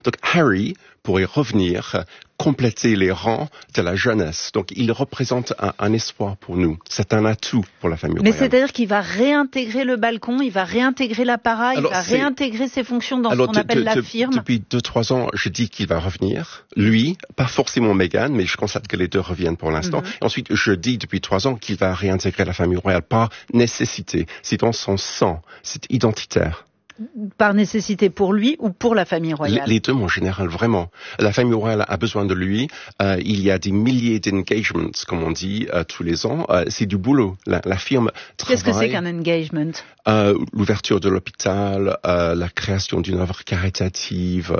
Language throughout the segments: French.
Donc Harry pourrait revenir, compléter les rangs de la jeunesse. Donc il représente un espoir pour nous. C'est un atout pour la famille royale. Mais c'est-à-dire qu'il va réintégrer le balcon, il va réintégrer l'appareil, il va réintégrer ses fonctions dans ce qu'on appelle la firme. Depuis 2-3 ans, je dis qu'il va revenir. Lui, pas forcément Meghan, mais je constate que les deux reviennent pour l'instant. Et ensuite, je dis depuis 3 ans qu'il va réintégrer la famille royale par nécessité. C'est dans son sang, c'est identitaire. Par nécessité pour lui ou pour la famille royale? Les deux, en général, vraiment. La famille royale a besoin de lui. Il y a des milliers d'engagements, comme on dit, tous les ans. C'est du boulot. La firme travaille. Qu'est-ce que c'est qu'un engagement? L'ouverture de l'hôpital, la création d'une œuvre caritative,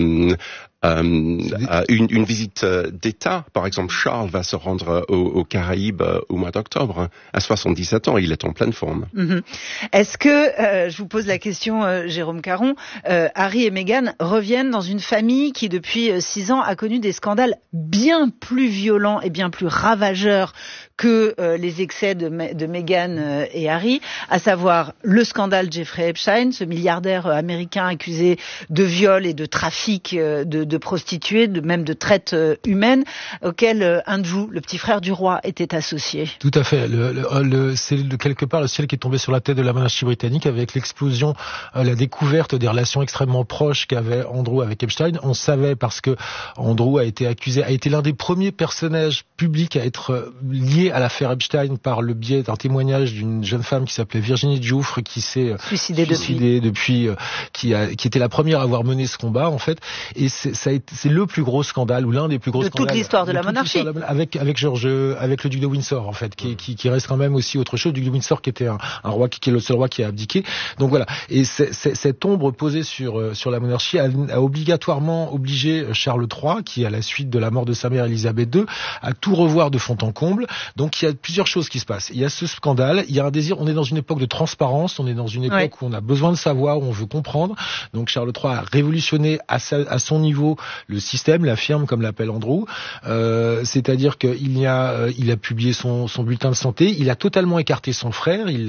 une visite d'État. Par exemple, Charles va se rendre aux Caraïbes au mois d'octobre. À 77 ans, il est en pleine forme. Est-ce que, je vous pose la question, Jérôme Caron, Harry et Meghan reviennent dans une famille qui, depuis 6 ans, a connu des scandales bien plus violents et bien plus ravageurs que les excès de Meghan et Harry, à savoir le scandale Jeffrey Epstein, ce milliardaire américain accusé de viol et de trafic de prostituées, même de traite humaine, auquel Andrew, le petit frère du roi, était associé. Tout à fait. C'est quelque part le ciel qui est tombé sur la tête de la monarchie britannique avec l'explosion, la découverte des relations extrêmement proches qu'avait Andrew avec Epstein. On savait parce que Andrew a été l'un des premiers personnages publics à être lié à l'affaire Epstein par le biais d'un témoignage d'une jeune femme qui s'appelait Virginie Giuffre, qui s'est suicidée depuis, qui était la première à avoir mené ce combat en fait. Et c'est le plus gros scandale ou l'un des plus gros scandales de toute l'histoire de la monarchie, avec le duc de Windsor en fait, qui reste quand même aussi autre chose. Le duc de Windsor qui était un roi qui est le seul roi qui a abdiqué. Donc voilà. Et cette ombre posée sur la monarchie a obligatoirement obligé Charles III, qui à la suite de la mort de sa mère Elisabeth II, à tout revoir de fond en comble. Donc il y a plusieurs choses qui se passent. Il y a ce scandale, il y a un désir, on est dans une époque de transparence, on est dans une époque où on a besoin de savoir, où on veut comprendre. Donc Charles III a révolutionné à son niveau le système, la firme comme l'appelle Andrew. C'est-à-dire qu'il a publié son bulletin de santé, il a totalement écarté son frère, il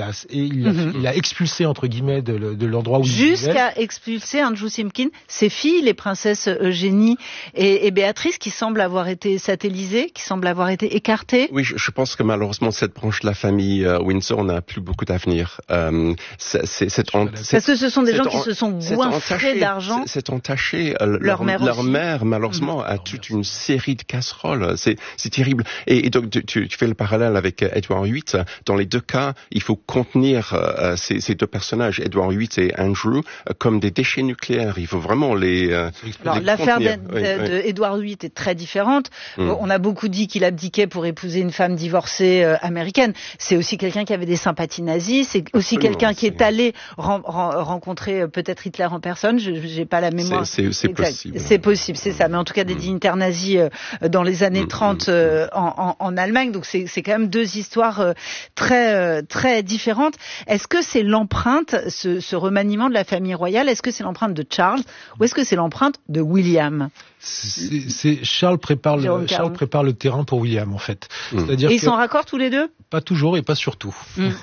a expulsé entre guillemets de l'endroit où il vivait. Jusqu'à expulser Andrew Simkin, ses filles, les princesses Eugénie et Béatrice, qui semblent avoir été satellisées, qui semblent avoir été écartées. Oui, je pense que malheureusement cette branche de la famille Windsor n'a plus beaucoup d'avenir. Parce que ce sont des gens qui se sont goinfrés d'argent. C'est entaché. Leur mère, malheureusement, a toute une série de casseroles. C'est terrible. Et donc tu fais le parallèle avec Édouard VIII. Dans les deux cas, il faut contenir ces deux personnages, Édouard VIII et Andrew, comme des déchets nucléaires. Il faut vraiment les. Alors l'affaire d'Édouard VIII est très différente. On a beaucoup dit qu'il abdiquait pour épouser une femme divorcée américaine. C'est aussi quelqu'un qui avait des sympathies nazies. C'est aussi quelqu'un qui est allé rencontrer peut-être Hitler en personne. J'ai pas la mémoire. C'est possible. C'est possible, c'est ça. Mais en tout cas, des dignitaires nazis dans les années 30 en Allemagne. Donc c'est quand même deux histoires très différentes. Est-ce que c'est l'empreinte, ce remaniement de la famille royale, est-ce que c'est l'empreinte de Charles ou est-ce que c'est l'empreinte de William? Charles prépare le terrain pour William en fait. C'est-à-dire et ils sont raccords tous les deux? Pas toujours et pas surtout.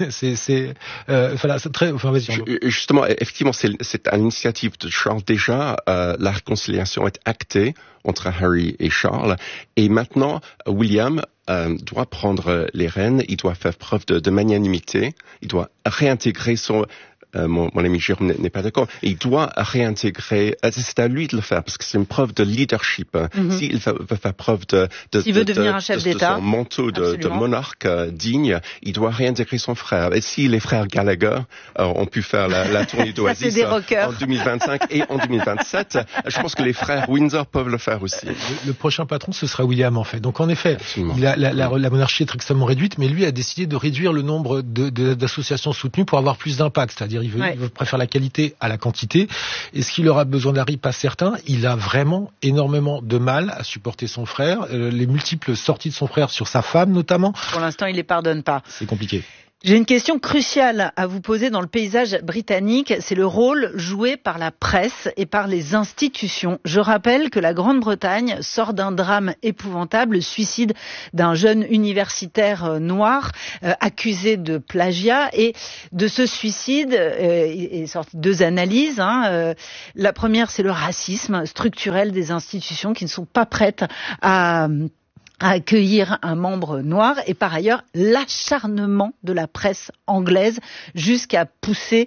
Justement, effectivement, c'est à l'initiative de Charles déjà. La réconciliation est actée entre Harry et Charles. Et maintenant, William doit prendre les rênes. Il doit faire preuve de magnanimité. Il doit réintégrer son. Mon ami Jérôme n'est pas d'accord. Il doit réintégrer. C'est à lui de le faire parce que c'est une preuve de leadership. S'il veut faire preuve s'il veut devenir un chef d'État, son manteau de monarque digne, il doit réintégrer son frère. Et si les frères Gallagher ont pu faire la tournée d'Oasis en 2025 et en 2027, je pense que les frères Windsor peuvent le faire aussi. Le prochain patron, ce sera William en fait. Donc en effet, la monarchie est extrêmement réduite, mais lui a décidé de réduire le nombre d'associations soutenues pour avoir plus d'impact. C'est-à-dire il préfère la qualité à la quantité. Est-ce qu'il aura besoin d'Harry? Pas certain. Il a vraiment énormément de mal à supporter son frère. Les multiples sorties de son frère sur sa femme, notamment. Pour l'instant, il les pardonne pas. C'est compliqué. J'ai une question cruciale à vous poser dans le paysage britannique, c'est le rôle joué par la presse et par les institutions. Je rappelle que la Grande-Bretagne sort d'un drame épouvantable, le suicide d'un jeune universitaire noir accusé de plagiat, et de ce suicide est sorti 2 analyses. La première, c'est le racisme structurel des institutions qui ne sont pas prêtes à accueillir un membre noir, et par ailleurs l'acharnement de la presse anglaise jusqu'à pousser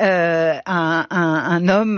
un homme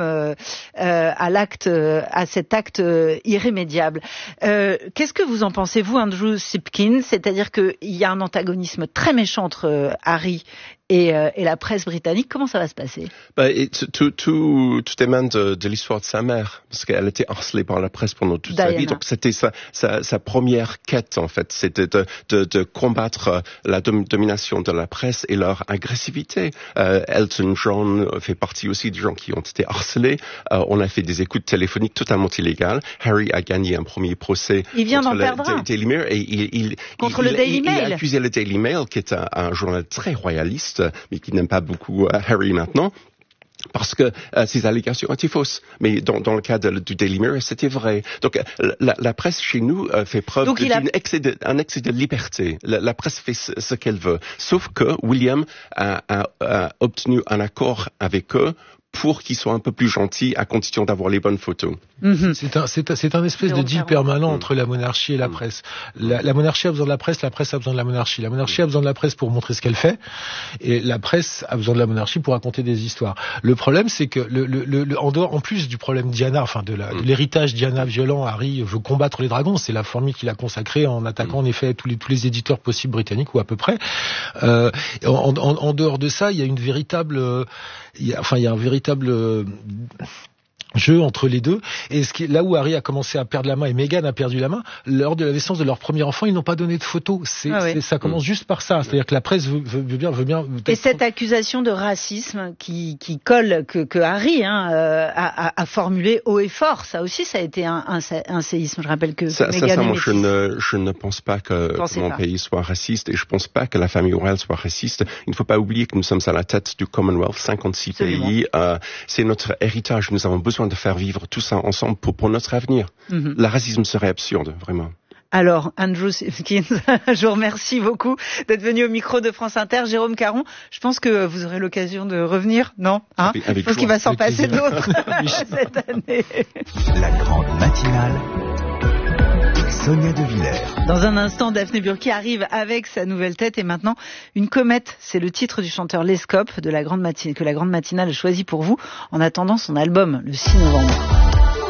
à cet acte irrémédiable. Qu'est-ce que vous en pensez, vous, Andrew Sipkin? C'est-à-dire qu'il y a un antagonisme très méchant entre Harry et la presse britannique. Comment ça va se passer? Tout émane de l'histoire de sa mère, parce qu'elle était harcelée par la presse pendant toute sa vie. Donc c'était sa première quête, en fait. C'était de combattre la domination de la presse et leur agressivité. Elton John fait partie aussi des gens qui ont été harcelés. On a fait des écoutes téléphoniques totalement illégales. Harry a gagné un premier procès contre le Daily Mail, et il a accusé le Daily Mail, qui est un journal très royaliste, mais qui n'aime pas beaucoup Harry maintenant, parce que ces allégations étaient fausses. Mais dans le cas du Daily Mirror, c'était vrai. Donc la presse chez nous fait preuve d'un excès de liberté. La presse fait ce qu'elle veut. Sauf que William a obtenu un accord avec eux pour qu'ils soient un peu plus gentils, à condition d'avoir les bonnes photos. C'est un espèce de deal permanent entre la monarchie et la presse. La monarchie a besoin de la presse a besoin de la monarchie. La monarchie a besoin de la presse pour montrer ce qu'elle fait, et la presse a besoin de la monarchie pour raconter des histoires. Le problème, c'est que en plus du problème Diana, de l'héritage Diana violent, Harry veut combattre les dragons. C'est la formule qu'il a consacrée en attaquant en effet tous les éditeurs possibles britanniques, ou à peu près. En dehors de ça, il y a une véritable, il y a un véritable jeu entre les deux, et là où Harry a commencé à perdre la main et Meghan a perdu la main, lors de la naissance de leur premier enfant, ils n'ont pas donné de photos. Ça commence juste par ça, c'est-à-dire que la presse veut bien. Et cette accusation de racisme qui colle, que Harry a formulé haut et fort, ça aussi, ça a été un séisme. Je rappelle que Meghan moi, je ne pense pas que mon pays soit raciste, et je ne pense pas que la famille royale soit raciste. Il ne faut pas oublier que nous sommes à la tête du Commonwealth, 56 pays. C'est notre héritage. Nous avons besoin de faire vivre tout ça ensemble pour notre avenir. Le racisme serait absurde, vraiment. Alors, Andrew Sipkin, je vous remercie beaucoup d'être venu au micro de France Inter. Jérôme Caron, je pense que vous aurez l'occasion de revenir, non? Je pense qu'il va s'en passer d'autres cette année. La grande matinale. Sonia De Villers. Dans un instant, Daphné Burki arrive avec sa nouvelle tête, et maintenant, une comète. C'est le titre du chanteur Les Scopes que la grande matinale a choisi pour vous, en attendant son album le 6 novembre.